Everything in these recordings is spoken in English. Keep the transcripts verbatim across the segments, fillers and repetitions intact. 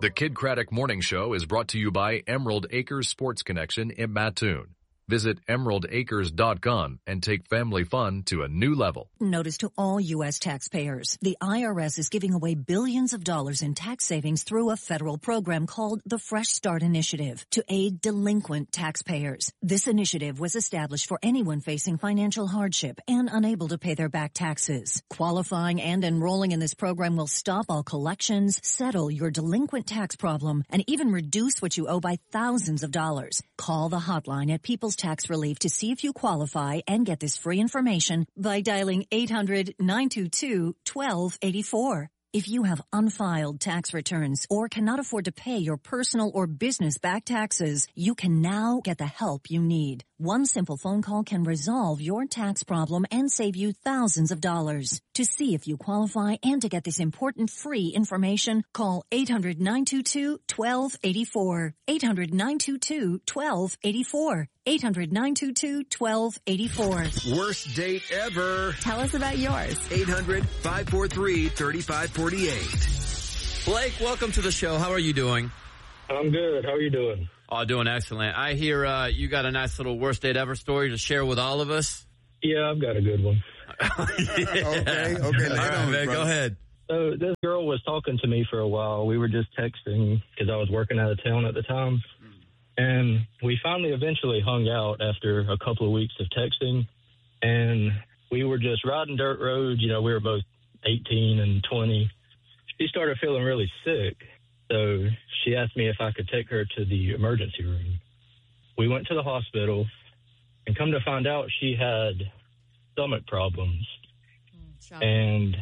The Kid Craddock Morning Show is brought to you by Emerald Acres Sports Connection in Mattoon. Visit emerald acres dot com and take family fun to a new level. Notice to all U S taxpayers, the I R S is giving away billions of dollars in tax savings through a federal program called the Fresh Start Initiative to aid delinquent taxpayers. This initiative was established for anyone facing financial hardship and unable to pay their back taxes. Qualifying and enrolling in this program will stop all collections, settle your delinquent tax problem, and even reduce what you owe by thousands of dollars. Call the hotline at People's Tax Relief to see if you qualify and get this free information by dialing eight hundred, nine two two, one two eight four. If you have unfiled tax returns or cannot afford to pay your personal or business back taxes, you can now get the help you need. One simple phone call can resolve your tax problem and save you thousands of dollars. To see if you qualify and to get this important free information, call eight hundred, nine two two, one two eight four. eight hundred, nine two two, one two eight four. eight hundred, nine two two, one two eight four. Worst date ever. Tell us about yours. eight hundred, five four three, three five four eight. Blake, welcome to the show. How are you doing? I'm good. How are you doing? Oh, doing excellent. I hear uh, you got a nice little worst date ever story to share with all of us. Yeah, I've got a good one. yeah. Okay, okay. All right, man, go ahead. So this girl was talking to me for a while. We were just texting because I was working out of town at the time. And we finally eventually hung out after a couple of weeks of texting. And we were just riding dirt roads. You know, we were both eighteen and twenty. She started feeling really sick. So she asked me if I could take her to the emergency room. We went to the hospital, and come to find out she had stomach problems. Mm, and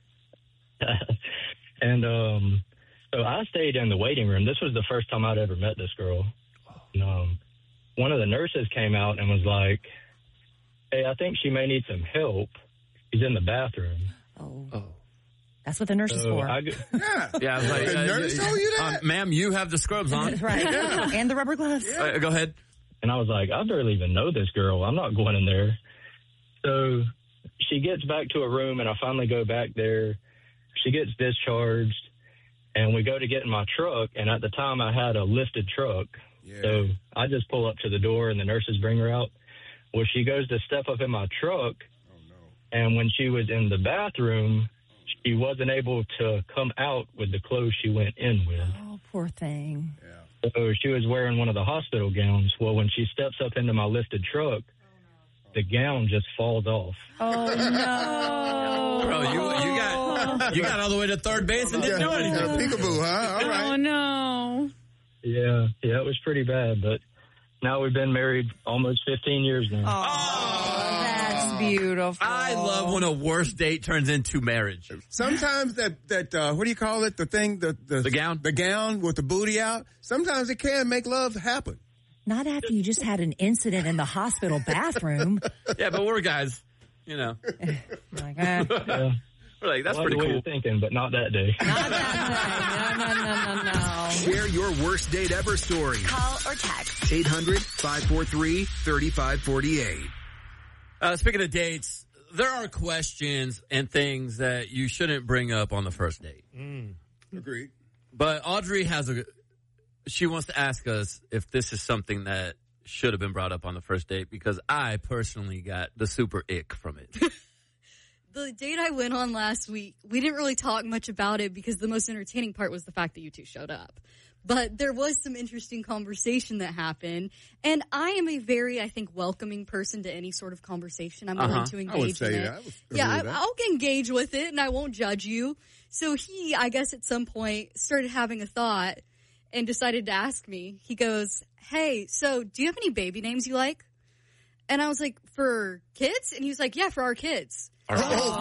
and um, so I stayed in the waiting room. This was the first time I'd ever met this girl. And, um, one of the nurses came out and was like, hey, I think she may need some help. She's in the bathroom. Oh. Oh. That's what the nurse is So for. I, Yeah. Yeah, I was like, The uh, nurse you- told you that? Um, ma'am, you have the scrubs on. right. And the rubber gloves. Uh, go ahead. And I was like, I barely even know this girl. I'm not going in there. So she gets back to a room, and I finally go back there. She gets discharged, and we go to get in my truck. And at the time, I had a lifted truck. Yeah. So I just pull up to the door, and the nurses bring her out. Well, she goes to step up in my truck, Oh, no. and when she was in the bathroom, she wasn't able to come out with the clothes she went in with. Oh, poor thing. Yeah. So she was wearing one of the hospital gowns. Well, when she steps up into my lifted truck, the gown just falls off. Oh, no. Bro, you you got you got all the way to third base and didn't do Yeah, anything. peekaboo, huh? All right. Oh, no. Yeah, yeah, it was pretty bad, but now we've been married almost fifteen years now. Oh, that's beautiful. I love when a worst date turns into marriage. Sometimes that, that uh, what do you call it? The thing, the, the The gown? the gown with the booty out. Sometimes it can make love happen. Not after you just had an incident in the hospital bathroom. Yeah, but we're guys, you know. Like, eh. Yeah. We're like, that's I like pretty the way cool. you're thinking, but not that day. Not that way. No, no, no, no, no. Share your worst date ever story. Call or text. eight hundred, five four three, three five four eight. Uh, speaking of dates, there are questions and things that you shouldn't bring up on the first date. Agreed. But Audrey has a, she wants to ask us if this is something that should have been brought up on the first date, because I personally got the super ick from it. The date I went on last week, we didn't really talk much about it because the most entertaining part was the fact that you two showed up. But there was some interesting conversation that happened. And I am a very, I think, welcoming person to any sort of conversation. I'm willing Uh-huh. to engage I would say in it. that. I would agree Yeah, I, with that. I'll engage with it and I won't judge you. So he, I guess at some point, started having a thought and decided to ask me. He goes, hey, so do you have any baby names you like? And I was like, for kids? And he was like, yeah, for our kids. Oh,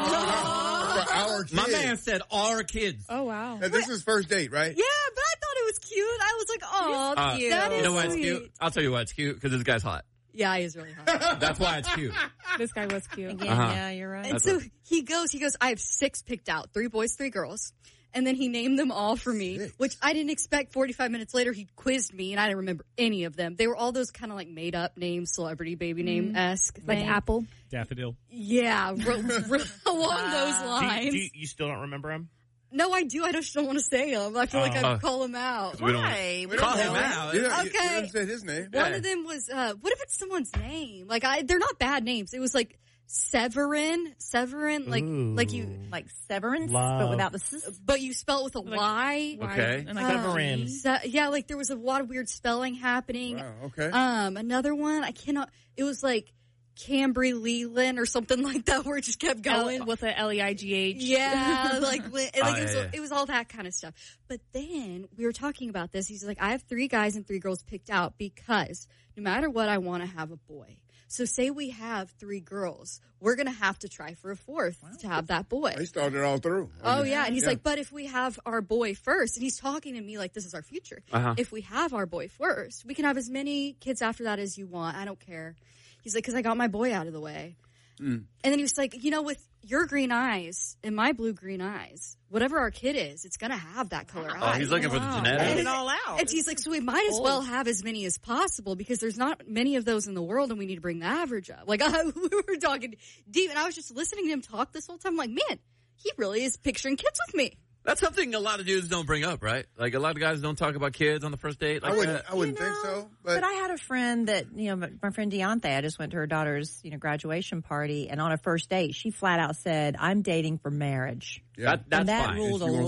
for our kids. My man said our kids. Oh, wow. Now, this is first date, right? Yeah, but I thought it was cute. I was like, oh, Uh, cute. That is You know why it's sweet. cute? I'll tell you why it's cute, because this guy's hot. Yeah, he is really hot. That's why it's cute. This guy was cute. Again, Uh-huh. yeah, you're right. And That's so what- he goes, he goes, I have six picked out, three boys, three girls. And then he named them all for me, Six. which I didn't expect. forty-five minutes later, he quizzed me, and I didn't remember any of them. They were all those kind of like made-up names, celebrity baby name-esque. Like thing. Apple. Daffodil. Yeah, ro- ro- along those Do you, lines. do you, you still don't remember him? No, I do. I just don't want to say them. I feel like Uh, I'd call him out. We don't Why? we don't Call him him out. You don't, Okay. you, you haven't said his name. One Yeah. of them was, uh, what if it's someone's name? Like, I, they're not bad names. It was like Severin, Severin, like, Ooh. like you, Like severance, Love. but without the s. but you spell it with a Y. Okay. And like Um, Severin. Se- yeah, like there was a lot of weird spelling happening. Wow, okay. Um, another one, I cannot, it was like Cambry Leland or something like that where it just kept going. L- with a L E I G H. Yeah, like, li- like Oh, it, was, yeah, yeah. it was all that kind of stuff. But then we were talking about this. He's like, I have three guys and three girls picked out because no matter what, I want to have a boy. So say we have three girls, we're going to have to try for a fourth to have that boy. He started all through. Oh, yeah. And he's like, but if we have our boy first, and he's talking to me like this is our future. Uh-huh. If we have our boy first, we can have as many kids after that as you want. I don't care. He's like, because I got my boy out of the way. Mm. And then he was like, you know, with your green eyes and my blue green eyes, whatever our kid is, it's going to have that color Oh, eyes. he's looking for the Wow. genetics. Lay it all out. And he's like, so we might as well have as many as possible because there's not many of those in the world and we need to bring the average up. Like, I, we were talking deep and I was just listening to him talk this whole time. I'm like, man, he really is picturing kids with me. That's something a lot of dudes don't bring up, right? Like a lot of guys don't talk about kids on the first date. Like I wouldn't. that. I wouldn't You think know, so. But, But, I had a friend that, you know, my friend Deontay, I just went to her daughter's, you know, graduation party, and on a first date, she flat out said, I'm dating for marriage. yeah. That, that's and that fine. ruled She a wants